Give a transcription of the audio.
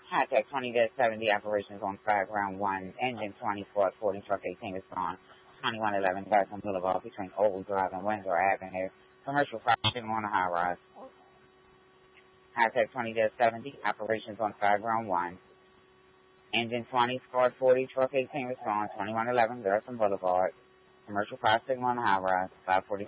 High-Tech 20-70 operations on track, round 1. Engine 24, 40, truck 18 respond. 2111 Garrison Boulevard between Old Drive and Windsor Avenue. Commercial property on a high-rise. High-Tech 20-70 operations on track, round 1. Engine 20, Squad 40, truck 18 respond. 2111 Garrison Boulevard. Commercial property on a high-rise. 540.